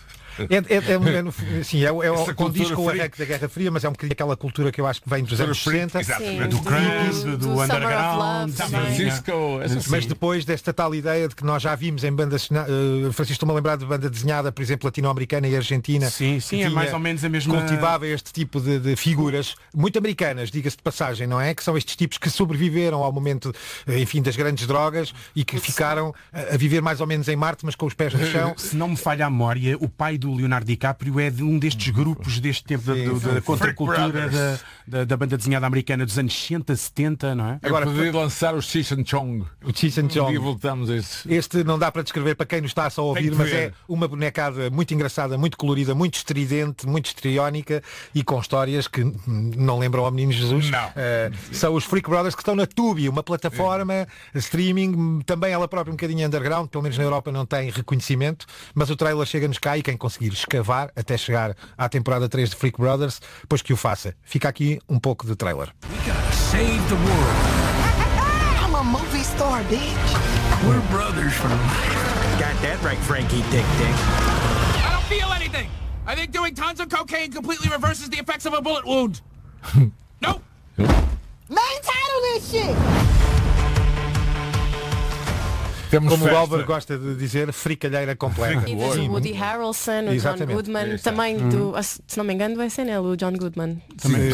Condiz com o arranque da Guerra Fria, mas é um bocadinho aquela cultura que eu acho que vem dos anos 60. Do crime, do underground, San Francisco. Mas depois desta tal ideia de que nós já vimos em bandas, Francisco, estou-me a lembrar de banda desenhada, por exemplo, latino-americana e argentina. Sim, é mais ou menos a mesma. Cultivava este tipo de figuras, muito americanas, diga-se de passagem, não é? Que são estes tipos que sobreviveram ao momento, enfim, das grandes drogas e que ficaram a viver mais ou menos em Marte, mas com os pés no chão. Se não me falha a memória, o pai do Leonardo DiCaprio é de um destes grupos deste tempo da contracultura da banda desenhada americana dos anos 60, 70, não é? Agora poderia lançar o Cheech and Chong. O Cheech and Chong. E voltamos a este não dá para descrever para quem nos está só a ouvir, mas é uma bonecada muito engraçada, muito colorida, muito estridente, muito histriónica e com histórias que não lembram ao Menino Jesus. São os Freak Brothers, que estão na Tubi, uma plataforma streaming, também ela própria um bocadinho underground, pelo menos na Europa não tem reconhecimento, mas o trailer chega-nos cá e quem conseguir escavar até chegar à temporada 3 de Freak Brothers, pois que o faça. Fica aqui um pouco de trailer. Save the world. I'm a movie star, bitch. We're brothers for life. Got that right, Frankie Dick Dick. I don't feel anything. I think doing tons of cocaine completely reverses the effects of a bullet wound. Nope. Main title this shit. Como o Álvaro gosta de dizer, fricalheira completa. E do Woody Harrelson, o John Goodman, também se não me engano, vai ser nele, o John Goodman. Também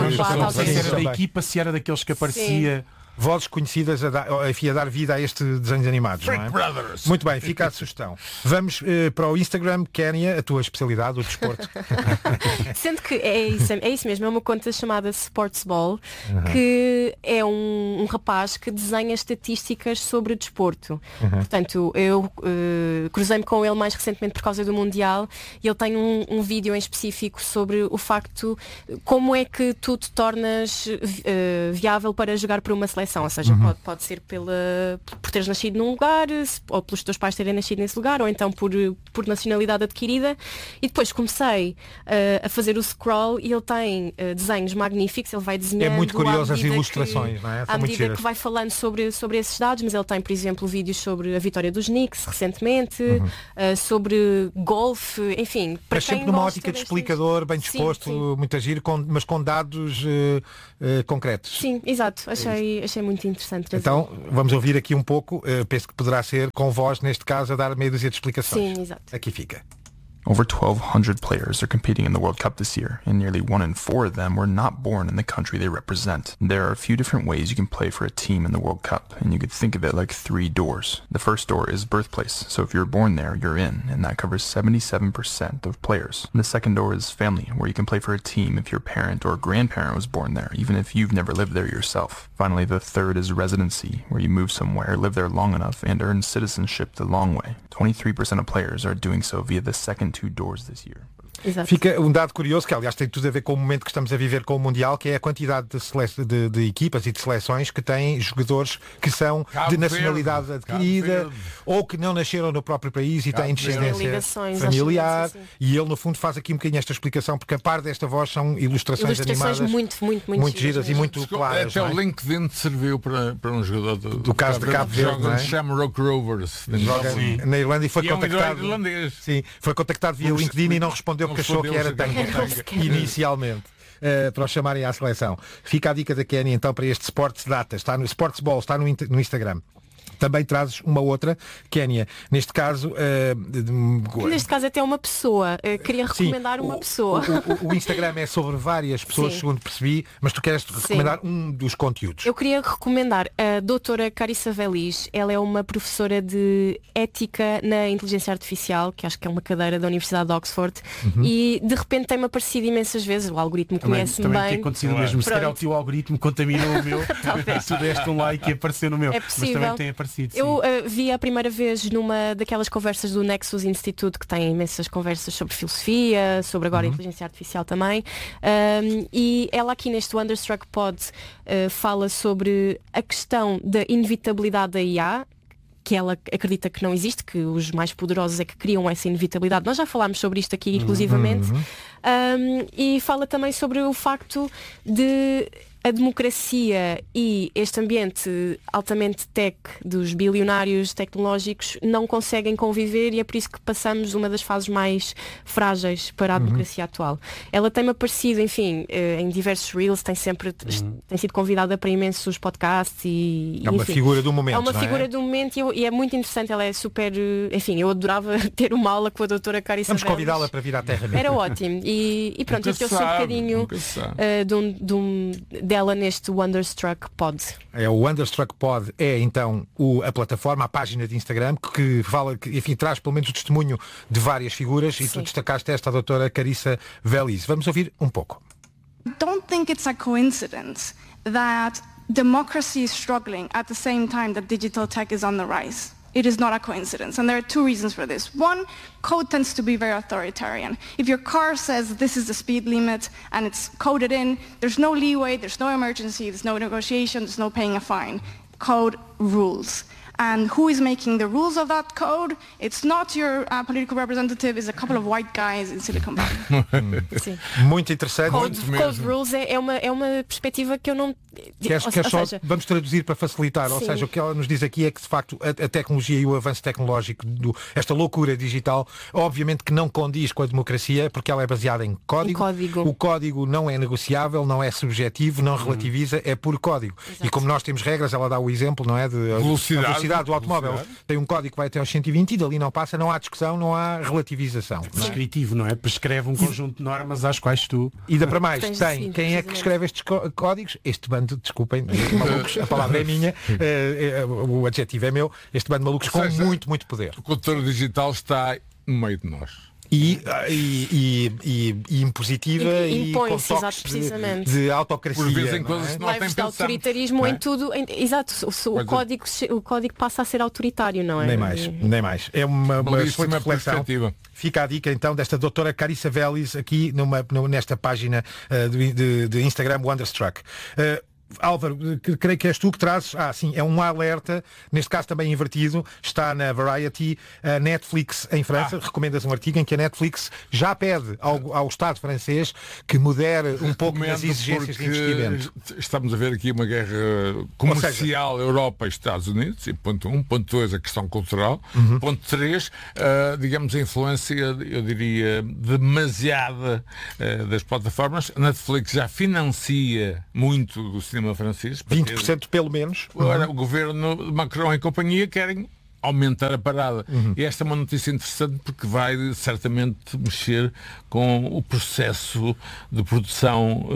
se era da equipa, se era daqueles que aparecia. Vozes conhecidas a dar vida a este desenhos animados, não é? Muito bem, fica a sugestão. Vamos para o Instagram, Kénia, a tua especialidade, o desporto. Sendo que é isso mesmo, é uma conta chamada Sportsball, que é um rapaz que desenha estatísticas sobre o desporto. Portanto, eu cruzei-me com ele mais recentemente por causa do Mundial e ele tem um vídeo em específico sobre o facto como é que tu te tornas viável para jogar por uma seleção. Ou seja, pode ser por teres nascido num lugar, ou pelos teus pais terem nascido nesse lugar, ou então por nacionalidade adquirida. E depois comecei a fazer o scroll e ele tem desenhos magníficos, ele vai desenhando. É muito curioso as ilustrações, não é? À medida que vai falando sobre esses dados, mas ele tem, por exemplo, vídeos sobre a vitória dos Knicks recentemente, sobre golfe, enfim. Mas sempre numa ótica de explicador, bem disposto, muito agir, mas com dados concretos. Sim, exato. Achei muito interessante. Então, vamos ouvir aqui um pouco, penso que poderá ser com voz, neste caso, a dar meia dúzia de explicações. Sim, exato. Aqui fica. Over 1,200 players are competing in the World Cup this year, and nearly 1 in 4 of them were not born in the country they represent. There are a few different ways you can play for a team in the World Cup, and you could think of it like 3 doors. The first door is birthplace, so if you're born there, you're in, and that covers 77% of players. The second door is family, where you can play for a team if your parent or grandparent was born there, even if you've never lived there yourself. Finally, the third is residency, where you move somewhere, live there long enough, and earn citizenship the long way. 23% of players are doing so via the second 2 doors this year. Exato. Fica um dado curioso, que aliás tem tudo a ver com o momento que estamos a viver com o Mundial, que é a quantidade de equipas e de seleções que têm jogadores que são de nacionalidade adquirida ou que não nasceram no próprio país e têm descendência familiar. E ele no fundo faz aqui um bocadinho esta explicação, porque a par desta voz são ilustrações animadas muito giras e muito claras. Até o LinkedIn serviu para um jogador do caso de Cabo Verde, joga Shamrock Rovers, joga na Irlanda e foi contactado. Sim, foi contactado via LinkedIn e não respondeu porque achou que era tanga inicialmente. Para os chamarem à seleção. Fica a dica da Kénia então para este Sports Data, está no Sportsball, está no Instagram. Também trazes uma outra, Kénia, neste caso neste caso até uma pessoa. Queria recomendar uma pessoa. O Instagram é sobre várias pessoas, segundo percebi, mas tu queres recomendar um dos conteúdos. Eu queria recomendar a doutora Carissa Velis. Ela é uma professora de ética na inteligência artificial, que acho que é uma cadeira da Universidade de Oxford, e de repente tem-me aparecido imensas vezes. O algoritmo conhece-me bem. Tem acontecido mesmo. Se calhar o teu algoritmo contaminou o meu, tu deste um like e apareceu no meu. É possível. Mas também tem aparecido. Eu vi a primeira vez numa daquelas conversas do Nexus Institute, que tem imensas conversas sobre filosofia, sobre agora inteligência artificial também, e ela aqui neste Wonderstruck Pod fala sobre a questão da inevitabilidade da IA, que ela acredita que não existe, que os mais poderosos é que criam essa inevitabilidade. Nós já falámos sobre isto aqui inclusivamente, e fala também sobre o facto de a democracia e este ambiente altamente tech dos bilionários tecnológicos não conseguem conviver, e é por isso que passamos uma das fases mais frágeis para a democracia atual. Ela tem-me aparecido, enfim, em diversos reels, tem sido convidada para imensos podcasts e é uma figura do momento. É uma figura do momento e é muito interessante. Ela é super, enfim, eu adorava ter uma aula com a doutora Carissa. Vamos convidá-la para vir à Terra mesmo. Era ótimo. E pronto, isto eu sou um bocadinho dela neste Wonderstruck Pod. O Wonderstruck Pod é então a plataforma, a página de Instagram que fala, que enfim, traz pelo menos o testemunho de várias figuras. E tu destacaste esta, a doutora Carissa Veliz. Vamos ouvir um pouco. Don't think it's a coincidence that democracy is struggling at the same time that digital tech is on the rise. It is not a coincidence, and there are two reasons for this. One, code tends to be very authoritarian. If your car says this is the speed limit and it's coded in, there's no leeway, there's no emergency, there's no negotiation, there's no paying a fine. Code rules. And who is making the rules of that code? It's not your political representative, it's a couple of white guys in Silicon Valley. Muito interessante. Code rules é uma perspectiva que eu não... Vamos traduzir para facilitar. Ou seja, o que ela nos diz aqui é que de facto a tecnologia e o avanço tecnológico, esta loucura digital, obviamente que não condiz com a democracia, porque ela é baseada em código. O código não é negociável, não é subjetivo, não relativiza, é puro código. Exato. E como nós temos regras, ela dá o exemplo, não é? De velocidade do automóvel. Tem um código que vai até aos 120 e dali não passa, não há discussão, não há relativização. Prescritivo, não é? Prescreve um conjunto de normas às quais tu... E dá para mais, quem é que escreve estes códigos? Este bando, desculpem, malucos, a palavra é minha, o adjetivo é meu, este bando de malucos com muito poder. O condutor digital está no meio de nós. E impositiva e com toques de autocracia. Por vezes em coisas não tem de autoritarismo em tudo. Exato, o código passa a ser autoritário, não é? Nem mais. É uma excelente reflexão. Fica a dica então desta doutora Carissa Veliz aqui nesta página de Instagram Wonderstruck. Álvaro, creio que és tu que trazes, é um alerta, neste caso também invertido, está na Variety, a Netflix em França, recomendas um artigo em que a Netflix já pede ao Estado francês que modere um pouco as exigências de investimento. Estamos a ver aqui uma guerra comercial Europa e Estados Unidos, e ponto 1, ponto 2, a questão cultural, ponto 3, digamos, a influência, eu diria, demasiada das plataformas. A Netflix já financia muito do cinema francês. 20% pelo menos. Agora o governo de Macron e companhia querem aumentar a parada. E esta é uma notícia interessante porque vai certamente mexer com o processo de produção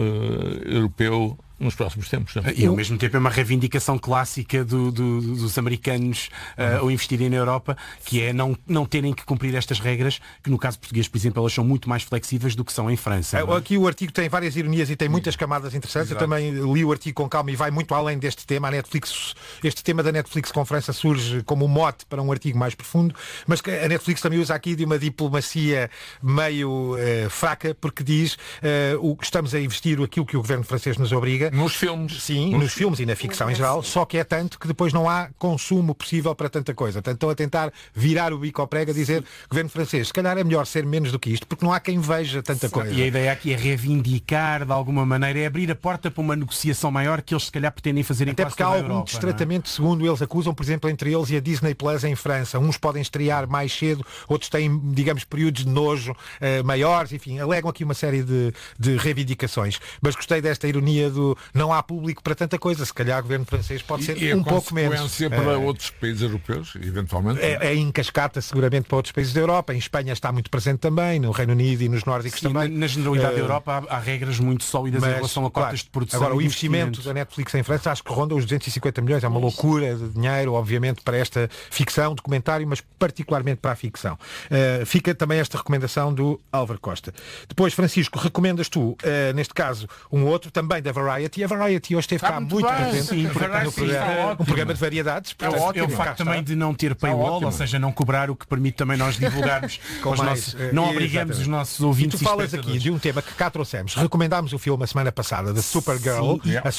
europeu nos próximos tempos. Não? E ao mesmo tempo é uma reivindicação clássica dos americanos ao investirem na Europa, que é não terem que cumprir estas regras, que no caso português, por exemplo, elas são muito mais flexíveis do que são em França. Aqui o artigo tem várias ironias e tem muitas camadas interessantes. Exato. Eu também li o artigo com calma e vai muito além deste tema. Este tema da Netflix com França surge como um mote para um artigo mais profundo, mas que a Netflix também usa aqui de uma diplomacia meio fraca, porque diz estamos a investir aquilo que o governo francês nos obriga. Nos filmes. Sim, nos filmes e na ficção em geral, só que é tanto que depois não há consumo possível para tanta coisa. Portanto, estão a tentar virar o bico ao prego, a dizer, governo francês, se calhar é melhor ser menos do que isto, porque não há quem veja tanta coisa. E a ideia aqui é reivindicar, de alguma maneira, é abrir a porta para uma negociação maior que eles se calhar pretendem fazer em até porque há algum destratamento, segundo eles acusam, por exemplo, entre eles e a Disney Plus em França. Uns podem estrear mais cedo, outros têm, digamos, períodos de nojo maiores, enfim, alegam aqui uma série de reivindicações. Mas gostei desta ironia do não há público para tanta coisa, se calhar o governo francês pode ser um pouco menos. E a consequência para outros países europeus, eventualmente? É em cascata seguramente para outros países da Europa. Em Espanha está muito presente também, no Reino Unido e nos nórdicos também. Na generalidade da Europa há regras muito sólidas em relação a cotas de produção. Agora, o investimento da Netflix em França acho que ronda os 250 milhões. É uma loucura de dinheiro, obviamente, para esta ficção, documentário, mas particularmente para a ficção. Fica também esta recomendação do Álvaro Costa. Depois, Francisco, recomendas tu, neste caso, um outro, também da Variety. A Variety hoje esteve cá muito presente no programa de variedades. É o facto também de não ter paywall, ou seja, não cobrar, o que permite também nós divulgarmos os nossos, não obrigamos os nossos ouvintes. E tu falas aqui de um tema que cá trouxemos. Recomendámos o filme a semana passada, da Supergirl. A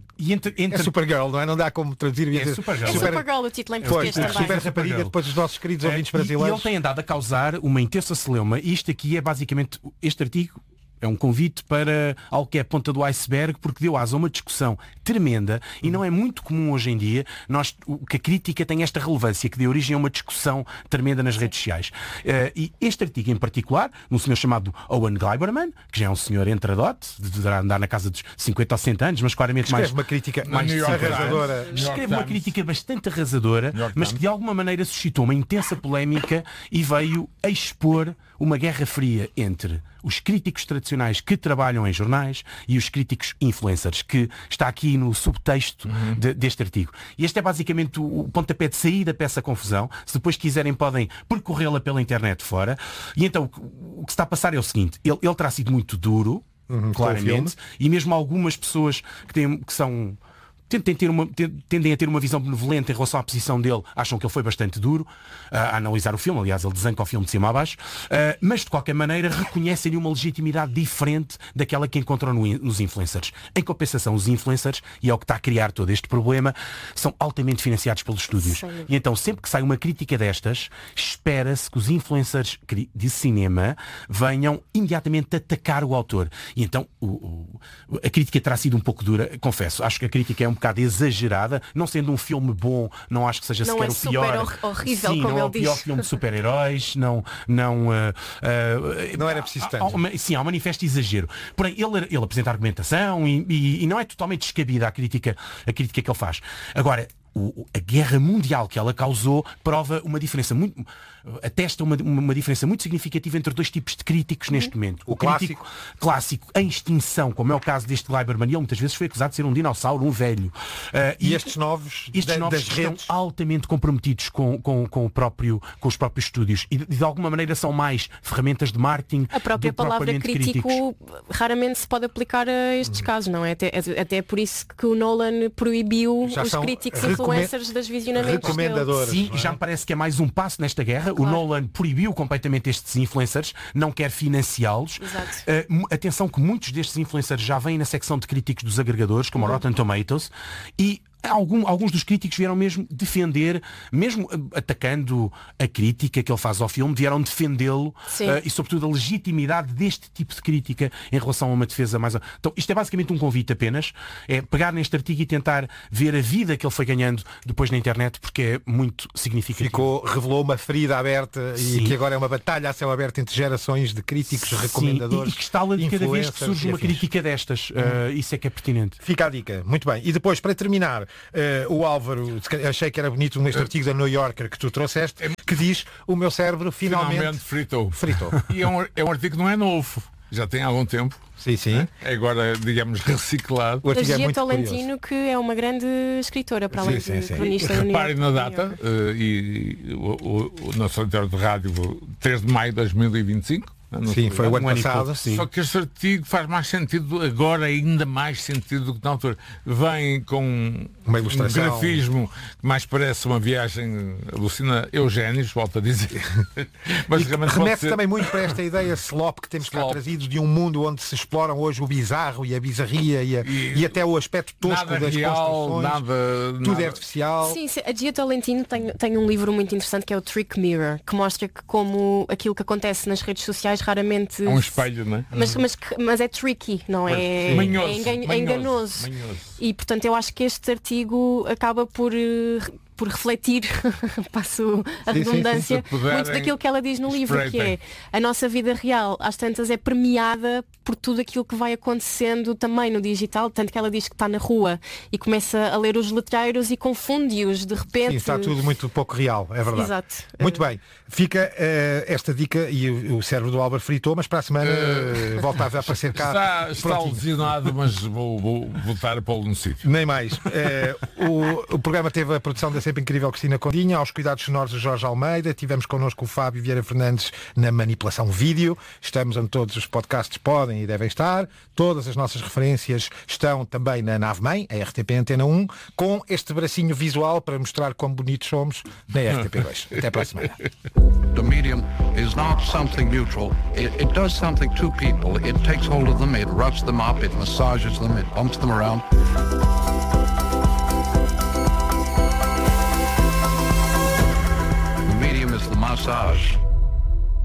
Supergirl, não é? Não dá como traduzir. Supergirl, o título em português também. Super rapariga, depois os nossos queridos ouvintes brasileiros. E ele tem andado a causar uma intensa celeuma. Isto aqui é basicamente, este artigo é um convite para algo que é a ponta do iceberg, porque deu asa a uma discussão tremenda e não é muito comum hoje em dia que a crítica tem esta relevância, que dê origem a uma discussão tremenda nas redes sociais. E este artigo em particular, um senhor chamado Owen Gleiberman, que já é um senhor entradote, deverá andar na casa dos 50 ou 60 anos, mas claramente mais... uma crítica mais arrasadora. Escreve uma crítica bastante arrasadora, mas que de alguma maneira suscitou uma intensa polémica e veio a expor uma guerra fria entre os críticos tradicionais profissionais que trabalham em jornais e os críticos influencers, que está aqui no subtexto deste artigo. E este é basicamente o pontapé de saída para essa confusão. Se depois quiserem podem percorrê-la pela internet fora. E então o que se está a passar é o seguinte, ele terá sido muito duro, claramente, e mesmo algumas pessoas que são... tendem a ter uma visão benevolente em relação à posição dele, acham que ele foi bastante duro a analisar o filme, aliás ele desanca o filme de cima a baixo, mas de qualquer maneira reconhecem-lhe uma legitimidade diferente daquela que encontram nos influencers. Em compensação, os influencers, e é o que está a criar todo este problema, são altamente financiados pelos estúdios. Sim. E então sempre que sai uma crítica destas, espera-se que os influencers de cinema venham imediatamente atacar o autor. E então a crítica terá sido um pouco dura, confesso, acho que a crítica é um bocado exagerada, não sendo um filme bom, não acho que seja sequer o pior. Não é horrível, sim, como não é ele o pior diz. filme de super-heróis, não era preciso tanto. Sim, há um manifesto exagero. Porém, ele apresenta argumentação e não é totalmente descabida a crítica que ele faz. Agora, a guerra mundial que ela causou prova uma diferença muito... atesta uma diferença muito significativa entre dois tipos de críticos neste momento. O crítico clássico em extinção, como é o caso deste Lieberman, ele muitas vezes foi acusado de ser um dinossauro, um velho. E estes novos das estão redes altamente comprometidos com os próprios estúdios e de alguma maneira são mais ferramentas de marketing. A própria palavra crítico raramente se pode aplicar a estes casos, não é? Até por isso que o Nolan proibiu os críticos influencers das visionamentos recomendadores. Sim, já me parece que é mais um passo nesta guerra. Claro. O Nolan proibiu completamente estes influencers, não quer financiá-los. Atenção que muitos destes influencers já vêm na secção de críticos dos agregadores, como o Rotten Tomatoes, e alguns dos críticos vieram mesmo defender, mesmo atacando a crítica que ele faz ao filme, vieram defendê-lo e sobretudo a legitimidade deste tipo de crítica em relação a uma defesa mais... Então isto é basicamente um convite apenas, é pegar neste artigo e tentar ver a vida que ele foi ganhando depois na internet, porque é muito significativo. Revelou uma ferida aberta e que agora é uma batalha a céu aberto entre gerações de críticos, recomendadores, e que está de cada vez que surge uma crítica destas. Isso é que é pertinente. Fica a dica. Muito bem. E depois, para terminar, o Álvaro, achei que era bonito este artigo da New Yorker que tu trouxeste, que diz: o meu cérebro finalmente fritou. E é um artigo que não é novo, já tem algum tempo. Sim. É agora, digamos, reciclado. A Gia Tolentino, que é uma grande escritora, para além de cronista. Reparem na data, e o nosso editor de rádio, 3 de maio de 2025. Sim, foi o ano passado. Só que este artigo faz mais sentido agora, ainda mais sentido do que na altura. Vem com uma ilustração, um grafismo que mais parece uma viagem alucina Eugénios, volto a dizer. Mas remete também muito para esta ideia slop que temos cá trazido, de um mundo onde se exploram hoje o bizarro e a bizarria e até o aspecto tosco das construções. Tudo é artificial. Sim, a Gia Tolentino tem um livro muito interessante que é o Trick Mirror, que mostra que como aquilo que acontece nas redes sociais raramente... É um espelho, não é? Mas é tricky, não é? É enganoso. E portanto eu acho que este artigo acaba por refletir, passo a redundância, muito daquilo que ela diz no livro, que é a nossa vida real, às tantas, é premiada por tudo aquilo que vai acontecendo também no digital, tanto que ela diz que está na rua e começa a ler os letreiros e confunde-os de repente. Sim, está tudo muito pouco real, é verdade. Exato. Muito bem, fica esta dica e o cérebro do Álvaro fritou, mas para a semana volta a aparecer cá. Está lesionado, mas vou voltar a pô-lo no sítio. Nem mais. O programa teve a produção da sempre incrível Cristina Condinha, aos cuidados sonoros de Jorge Almeida, tivemos connosco o Fábio Vieira Fernandes na manipulação vídeo. Estamos onde todos os podcasts podem e devem estar. Todas as nossas referências estão também na Nave-Mãe, a RTP Antena 1, com este bracinho visual para mostrar quão bonitos somos na RTP2. Até para a semana. The medium is not something neutral. It does something to people. It takes hold of them, it roughs them up, it massages them, it bumps them around. The medium is the massage.